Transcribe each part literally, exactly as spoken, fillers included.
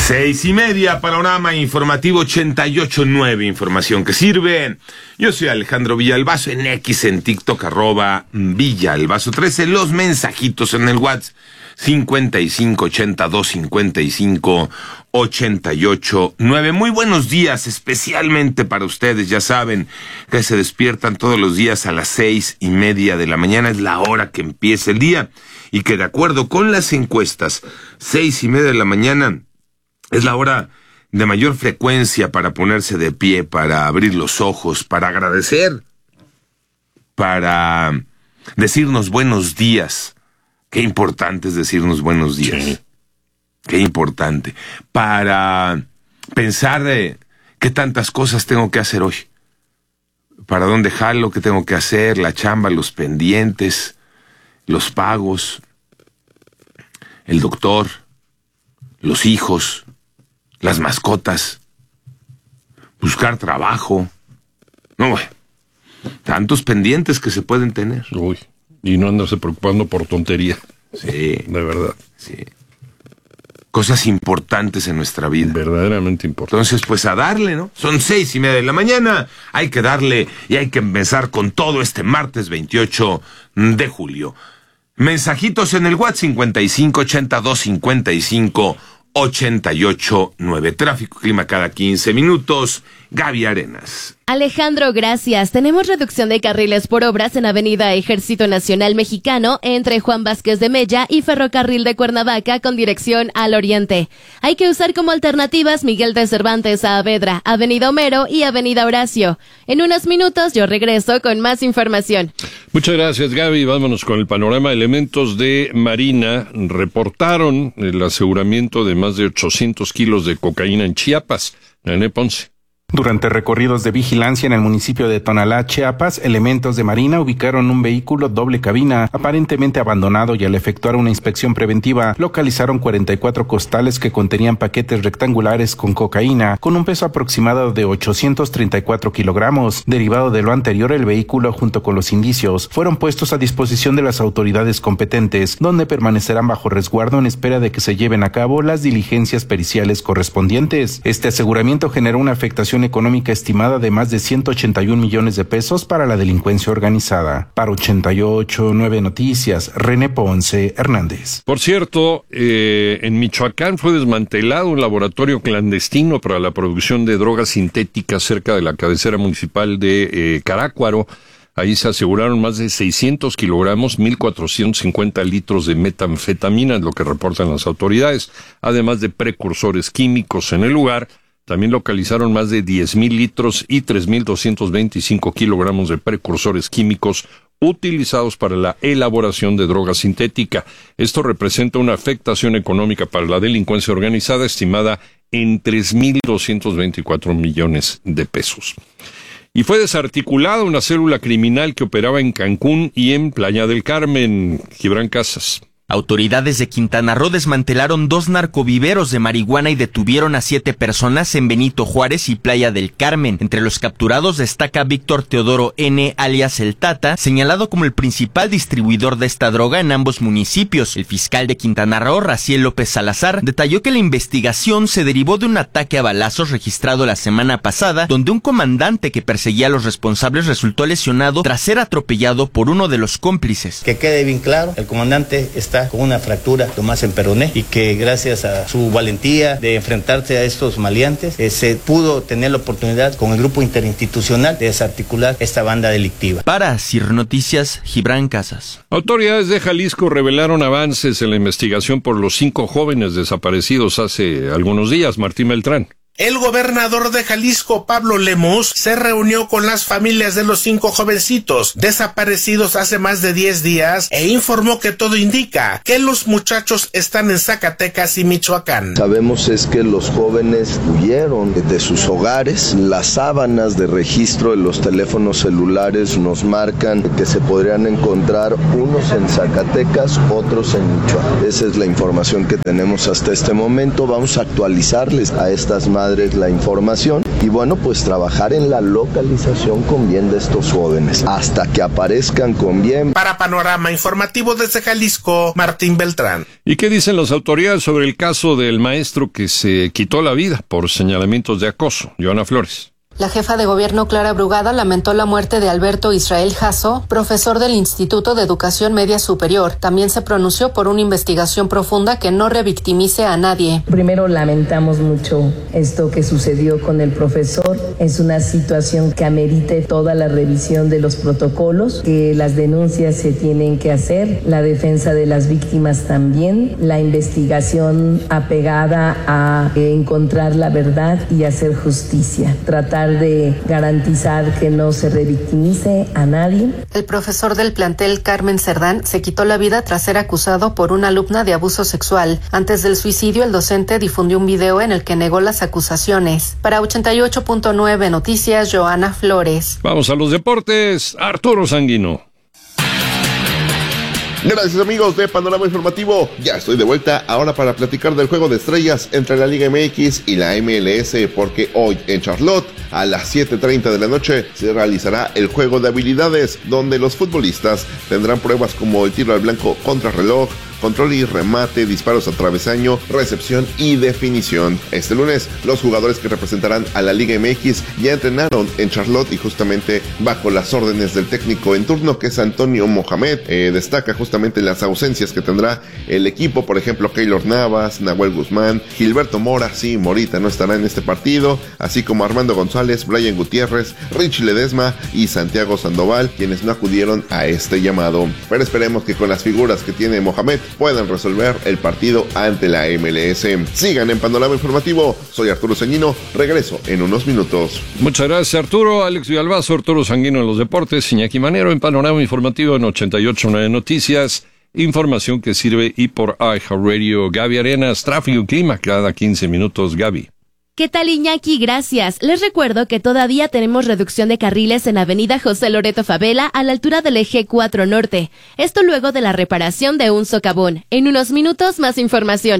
Seis y media, panorama informativo ochenta y ocho punto nueve, información que sirve. Yo soy Alejandro Villalbazo, en X, en TikTok, arroba Villalbazo trece, los mensajitos en el WhatsApp, cincuenta y cinco ochenta y dos cincuenta y cinco ochenta y ocho nueve. Muy buenos días, especialmente para ustedes, ya saben que se despiertan todos los días a las seis y media de la mañana, es la hora que empieza el día, y que de acuerdo con las encuestas, seis y media de la mañana es la hora de mayor frecuencia para ponerse de pie, para abrir los ojos, para agradecer, para decirnos buenos días. Qué importante es decirnos buenos días. Sí. Qué importante. Para pensar de qué tantas cosas tengo que hacer hoy. Para dónde jalo, qué tengo que hacer, la chamba, los pendientes, los pagos, el doctor, los hijos, las mascotas, buscar trabajo. No, bueno, tantos pendientes que se pueden tener. Uy, y no andarse preocupando por tontería. Sí. De verdad. Sí. Cosas importantes en nuestra vida. Verdaderamente importantes. Entonces, pues a darle, ¿no? Son seis y media de la mañana, hay que darle y hay que empezar con todo este martes veintiocho de julio. Mensajitos en el WhatsApp, cincuenta y cinco ochenta y dos cincuenta y cinco ochenta y ocho nueve. Tráfico, clima cada quince minutos. Gaby Arenas. Alejandro, gracias. Tenemos reducción de carriles por obras en Avenida Ejército Nacional Mexicano entre Juan Vázquez de Mella y Ferrocarril de Cuernavaca con dirección al oriente. Hay que usar como alternativas Miguel de Cervantes a Avedra, Avenida Homero y Avenida Horacio. En unos minutos yo regreso con más información. Muchas gracias, Gaby. Vámonos con el panorama. Elementos de Marina reportaron el aseguramiento de más de ochocientos kilos de cocaína en Chiapas. René Ponce. Durante recorridos de vigilancia en el municipio de Tonalá, Chiapas, elementos de Marina ubicaron un vehículo doble cabina, aparentemente abandonado, y al efectuar una inspección preventiva, localizaron cuarenta y cuatro costales que contenían paquetes rectangulares con cocaína, con un peso aproximado de ochocientos treinta y cuatro kilogramos. Derivado de lo anterior, el vehículo, junto con los indicios, fueron puestos a disposición de las autoridades competentes, donde permanecerán bajo resguardo en espera de que se lleven a cabo las diligencias periciales correspondientes. Este aseguramiento generó una afectación económica estimada de más de ciento ochenta y un millones de pesos para la delincuencia organizada. Para ochenta y ocho punto nueve Noticias, René Ponce Hernández. Por cierto, eh, en Michoacán fue desmantelado un laboratorio clandestino para la producción de drogas sintéticas cerca de la cabecera municipal de eh, Carácuaro. Ahí se aseguraron más de seiscientos kilogramos, mil cuatrocientos cincuenta litros de metanfetamina, es lo que reportan las autoridades, además de precursores químicos en el lugar. También localizaron más de diez mil litros y tres mil doscientos veinticinco kilogramos de precursores químicos utilizados para la elaboración de droga sintética. Esto representa una afectación económica para la delincuencia organizada estimada en tres mil doscientos veinticuatro millones de pesos. Y fue desarticulada una célula criminal que operaba en Cancún y en Playa del Carmen. Gibran Casas. Autoridades de Quintana Roo desmantelaron dos narcoviveros de marihuana y detuvieron a siete personas en Benito Juárez y Playa del Carmen. Entre los capturados destaca Víctor Teodoro N., alias El Tata, señalado como el principal distribuidor de esta droga en ambos municipios. El fiscal de Quintana Roo, Raciel López Salazar, detalló que la investigación se derivó de un ataque a balazos registrado la semana pasada, donde un comandante que perseguía a los responsables resultó lesionado tras ser atropellado por uno de los cómplices. Que quede bien claro, el comandante está con una fractura, Tomás en peroné, y que gracias a su valentía de enfrentarse a estos maleantes, eh, se pudo tener la oportunidad con el grupo interinstitucional de desarticular esta banda delictiva. Para Cir Noticias, Gibran Casas. Autoridades de Jalisco revelaron avances en la investigación por los cinco jóvenes desaparecidos hace algunos días. Martín Beltrán. El gobernador de Jalisco, Pablo Lemus, se reunió con las familias de los cinco jovencitos desaparecidos hace más de diez días e informó que todo indica que los muchachos están en Zacatecas y Michoacán. Sabemos es que los jóvenes huyeron de sus hogares. Las sábanas de registro de los teléfonos celulares nos marcan que se podrían encontrar unos en Zacatecas, otros en Michoacán. Esa es la información que tenemos hasta este momento. Vamos a actualizarles a estas madres madres la información y bueno, pues trabajar en la localización con bien de estos jóvenes hasta que aparezcan con bien. Para Panorama Informativo desde Jalisco, Martín Beltrán. ¿Y qué dicen las autoridades sobre el caso del maestro que se quitó la vida por señalamientos de acoso? Joana Flores. La jefa de gobierno Clara Brugada lamentó la muerte de Alberto Israel Jasso, profesor del Instituto de Educación Media Superior. También se pronunció por una investigación profunda que no revictimice a nadie. Primero, lamentamos mucho esto que sucedió con el profesor. Es una situación que amerite toda la revisión de los protocolos, que las denuncias se tienen que hacer, la defensa de las víctimas también, la investigación apegada a encontrar la verdad y hacer justicia. Tratar de garantizar que no se revictimice a nadie. El profesor del plantel, Carmen Cerdán, se quitó la vida tras ser acusado por una alumna de abuso sexual. Antes del suicidio, el docente difundió un video en el que negó las acusaciones. Para ochenta y ocho punto nueve Noticias, Joana Flores. Vamos a los deportes. Arturo Sanguino. Gracias amigos de Panorama Informativo, ya estoy de vuelta ahora para platicar del juego de estrellas entre la Liga M X y la M L S, porque hoy en Charlotte a las siete treinta de la noche se realizará el juego de habilidades, donde los futbolistas tendrán pruebas como el tiro al blanco contra reloj, control y remate, disparos a travesaño, recepción y definición. Este lunes, los jugadores que representarán a la Liga M X ya entrenaron en Charlotte y justamente bajo las órdenes del técnico en turno, que es Antonio Mohamed. Eh, destaca justamente las ausencias que tendrá el equipo, por ejemplo, Keylor Navas, Nahuel Guzmán, Gilberto Mora, sí, Morita no estará en este partido, así como Armando González, Brian Gutiérrez, Richie Ledesma y Santiago Sandoval, quienes no acudieron a este llamado. Pero esperemos que con las figuras que tiene Mohamed puedan resolver el partido ante la M L S. Sigan en Panorama Informativo. Soy Arturo Sanguino. Regreso en unos minutos. Muchas gracias, Arturo. Alex Villalbazo, Arturo Sanguino en los deportes, Iñaki Manero en Panorama Informativo en ochenta y ocho punto nueve Noticias. Información que sirve y por iHeartRadio. Gaby Arenas, tráfico y clima cada quince minutos. Gaby. ¿Qué tal, Iñaki? Gracias. Les recuerdo que todavía tenemos reducción de carriles en Avenida José Loreto Favela a la altura del eje cuatro Norte. Esto luego de la reparación de un socavón. En unos minutos, más información.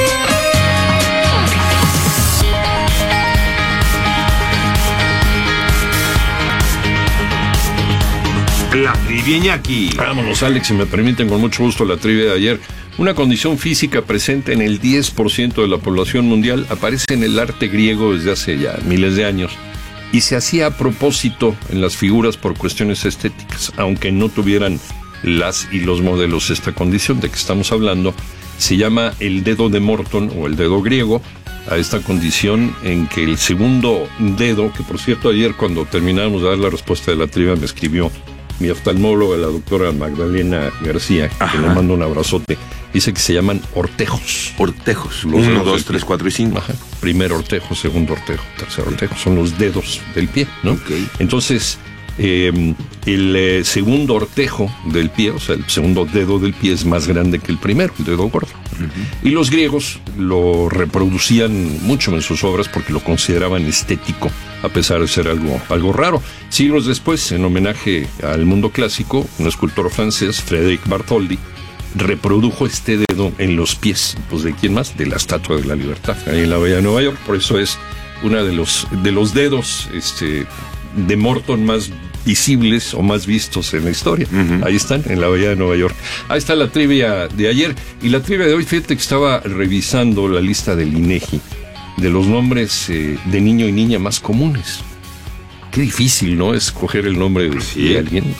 La trivia, Iñaki. Vámonos, Alex, si me permiten, con mucho gusto la trivia de ayer. Una condición física presente en el diez por ciento de la población mundial aparece en el arte griego desde hace ya miles de años y se hacía a propósito en las figuras por cuestiones estéticas, aunque no tuvieran las y los modelos esta condición de que estamos hablando. Se llama el dedo de Morton o el dedo griego, a esta condición en que el segundo dedo, que por cierto ayer cuando terminamos de dar la respuesta de la trivia me escribió mi oftalmóloga, la doctora Magdalena García, Ajá. que le mando un abrazote, dice que se llaman ortejos. Ortejos, Los uno, dedos dos, del tres, pie. cuatro y cinco. Ajá. Primer ortejo, segundo ortejo, tercer ortejo, son los dedos del pie, ¿no? Okay. Entonces, eh, el eh, segundo ortejo del pie, o sea, el segundo dedo del pie es más grande que el primero, el dedo gordo. Uh-huh. Y los griegos lo reproducían mucho en sus obras porque lo consideraban estético, a pesar de ser algo, algo raro. Siglos después, en homenaje al mundo clásico, un escultor francés, Frédéric Bartholdi, reprodujo este dedo en los pies. Pues ¿de quién más? De la Estatua de la Libertad, ahí en la Bahía de Nueva York. Por eso es uno de los, de los dedos este, de Morton más visibles o más vistos en la historia. Uh-huh. Ahí están, en la Bahía de Nueva York. Ahí está la trivia de ayer. Y la trivia de hoy, fíjate que estaba revisando la lista del INEGI de los nombres eh, de niño y niña más comunes. Qué difícil, ¿no? Escoger el nombre de, sí. de alguien.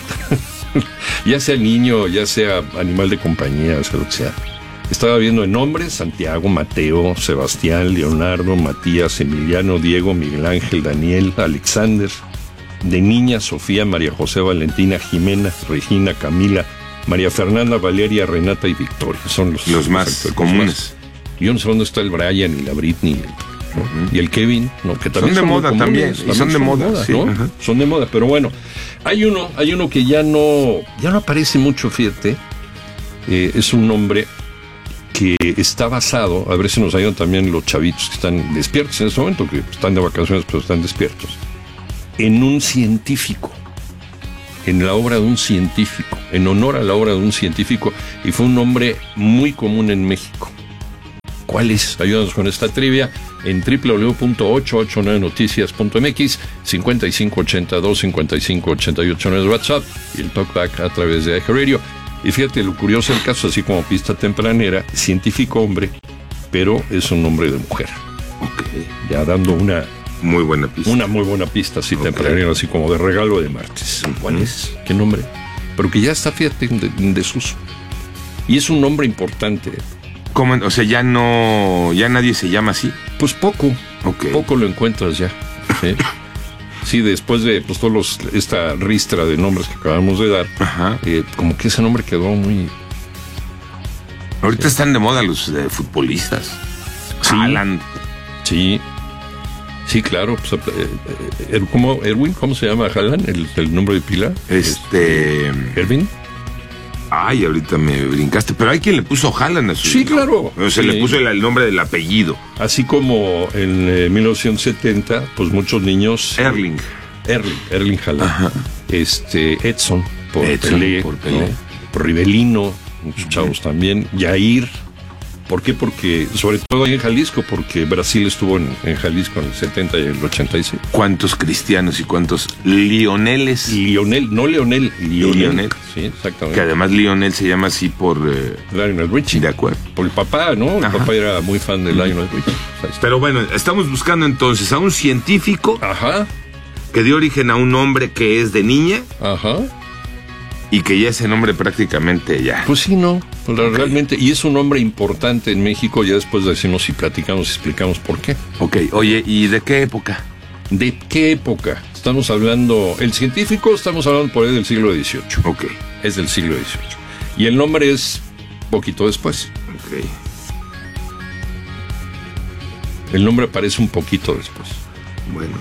Ya sea niño, ya sea animal de compañía, o sea lo que sea. Estaba viendo en nombres: Santiago, Mateo, Sebastián, Leonardo, Matías, Emiliano, Diego, Miguel Ángel, Daniel, Alexander. De niña, Sofía, María José, Valentina, Jimena, Regina, Camila, María Fernanda, Valeria, Renata y Victoria. Son los, los más exactos, comunes. Los más. Yo no sé dónde está el Brian y la Britney, ¿no? Uh-huh. Y el Kevin, ¿no? Que también son de son moda también, también son de son moda, moda sí. ¿no? Uh-huh. Son de moda, pero bueno, hay uno, hay uno que ya no, ya no aparece mucho, fíjate. Eh, es un nombre que está basado, a ver si nos ayudan también los chavitos que están despiertos en este momento, que están de vacaciones pero están despiertos, en un científico, en la obra de un científico, en honor a la obra de un científico, y fue un nombre muy común en México. ¿Cuál es? Ayúdanos con esta trivia en doble u doble u doble u punto ochocientos ochenta y nueve noticias punto m x, cincuenta y cinco ochenta y dos cincuenta y cinco ochenta y ocho nueve WhatsApp y el Talkback a través de iHeartRadio. Y fíjate, lo curioso del caso, así como pista tempranera, científico hombre, pero es un nombre de mujer. Ok. Ya dando una muy buena pista. Una muy buena pista, así okay. tempranera, así como de regalo de martes. ¿Cuál uh-huh. es? ¿Qué nombre? Pero que ya está, fíjate, en desuso. Y es un nombre importante. ¿Cómo? O sea, ya no, ya nadie se llama así. Pues poco. Okay. Poco lo encuentras ya. ¿Sí? Sí, después de pues todos los, esta ristra de nombres que acabamos de dar, Ajá. Eh, como que ese nombre quedó muy... Ahorita sí. están de moda los eh, futbolistas. Sí. Haaland. Sí. Sí, claro. Pues, eh, eh, ¿cómo, Erwin, ¿cómo se llama Haaland? ¿El, el nombre de pila? Este... ¿Erwin? Ay, ahorita me brincaste. Pero hay quien le puso Haaland a su... Sí, claro. O sea, sí. le puso el, el nombre del apellido. Así como en eh, mil novecientos setenta, pues muchos niños... Erling. Erling, Erling Haaland. Ajá. Este, Edson, por Edson, Pelé. por Pelé. ¿no? Por Rivelino, muchos uh-huh. chavos también. Yair. ¿Por qué? Porque, sobre todo ahí en Jalisco, porque Brasil estuvo en, en Jalisco en el setenta y el ochenta y seis. ¿Cuántos cristianos y cuántos Lioneles? Lionel, no Leonel, Lionel. Lionel. Sí, exactamente. Que además Lionel se llama así por... Eh, Lionel Richie. De acuerdo. Por el papá, ¿no? El Ajá. papá era muy fan de Lionel Richie. Pero bueno, estamos buscando entonces a un científico... Ajá. Que dio origen a un nombre que es de niña... Ajá. Y que ya ese nombre prácticamente ya... Pues sí, no, okay. realmente, y es un nombre importante en México, ya después decimos y platicamos y explicamos por qué. Ok, oye, ¿y de qué época? ¿De qué época? Estamos hablando, el científico, estamos hablando por ahí del siglo dieciocho. Ok. Es del siglo dieciocho. Y el nombre es poquito después. Ok. El nombre aparece un poquito después. Bueno.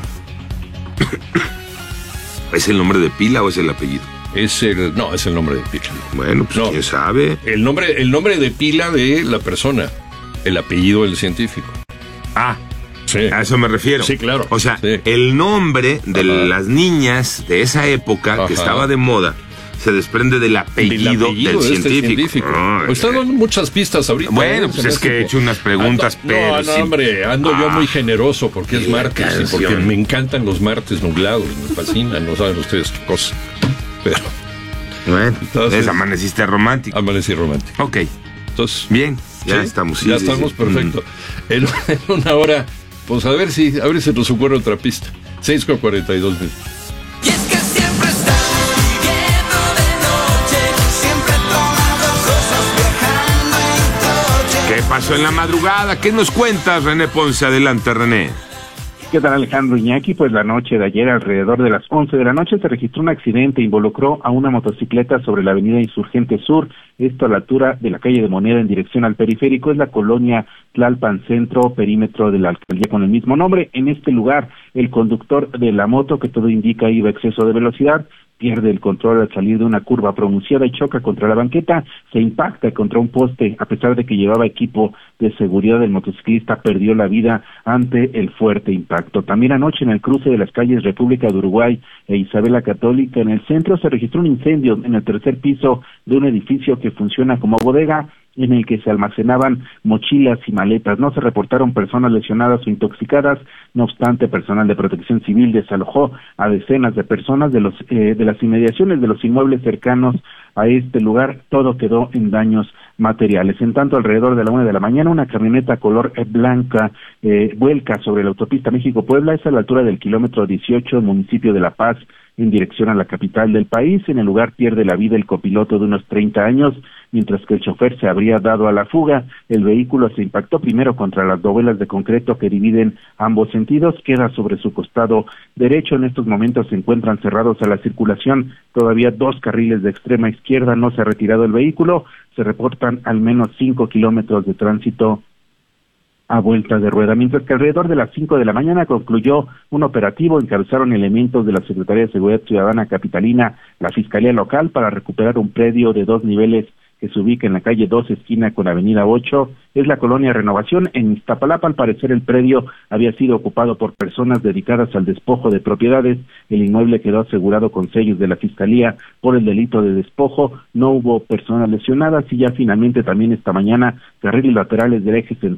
¿Es el nombre de pila o es el apellido? Es el, no, es el nombre de pila. Bueno, pues no, quién sabe. El nombre, el nombre de pila de la persona, el apellido del científico. Ah, sí. A eso me refiero. Sí, claro. O sea, sí. el nombre de Ajá. las niñas de esa época Ajá. que estaba de moda se desprende del apellido del, apellido del de científico. Este científico. Oh, pues están dando muchas pistas ahorita. Bueno, ¿eh? pues es que he hecho unas preguntas, ando, pero... No, no, sí. hombre, ando ah, yo muy generoso porque es martes canción. y porque me encantan los martes nublados, me fascinan, no saben ustedes qué cosa. Pero... Bueno, entonces amaneciste romántico. Amanecí romántico. Ok. Entonces, bien, ya ¿sí? estamos. Sí, ya sí, estamos, sí. perfecto. Mm. En, en una hora, pues a ver si, a ver si nos ocurre otra pista. seis con cuarenta y dos minutos. Y es que siempre está lleno de noche, siempre tomando cosas, viajando en coche. ¿Qué pasó en la madrugada? ¿Qué nos cuentas, René Ponce? Adelante, René. ¿Qué tal, Alejandro Iñaki? Pues la noche de ayer, alrededor de las once de la noche, se registró un accidente, involucró a una motocicleta sobre la avenida Insurgente Sur, esto a la altura de la calle de Moneda en dirección al periférico, es la colonia Tlalpan Centro, perímetro de la alcaldía con el mismo nombre. En este lugar, el conductor de la moto, que todo indica iba a exceso de velocidad, pierde el control al salir de una curva pronunciada y choca contra la banqueta, se impacta contra un poste, a pesar de que llevaba equipo de seguridad, el motociclista perdió la vida ante el fuerte impacto. También anoche en el cruce de las calles República de Uruguay e Isabela Católica, en el centro se registró un incendio en el tercer piso de un edificio que funciona como bodega, en el que se almacenaban mochilas y maletas. No se reportaron personas lesionadas o intoxicadas, no obstante, personal de protección civil desalojó a decenas de personas de los eh, de las inmediaciones de los inmuebles cercanos a este lugar. Todo quedó en daños materiales. En tanto, alrededor de la una de la mañana, una camioneta color blanca eh, vuelca sobre la autopista México-Puebla, es a la altura del kilómetro dieciocho, municipio de La Paz, en dirección a la capital del país. En el lugar pierde la vida el copiloto de unos treinta años, mientras que el chofer se habría dado a la fuga. El vehículo se impactó primero contra las dovelas de concreto que dividen ambos sentidos, queda sobre su costado derecho. En estos momentos se encuentran cerrados a la circulación todavía dos carriles de extrema izquierda, no se ha retirado el vehículo, se reportan al menos cinco kilómetros de tránsito a vuelta de rueda, mientras que alrededor de las cinco de la mañana concluyó un operativo, encabezaron elementos de la Secretaría de Seguridad Ciudadana Capitalina, la Fiscalía Local, para recuperar un predio de dos niveles que se ubica en la calle dos, esquina con avenida ocho, es la colonia Renovación. En Iztapalapa, al parecer, el predio había sido ocupado por personas dedicadas al despojo de propiedades. El inmueble quedó asegurado con sellos de la Fiscalía por el delito de despojo. No hubo personas lesionadas y ya finalmente también esta mañana carriles laterales del eje central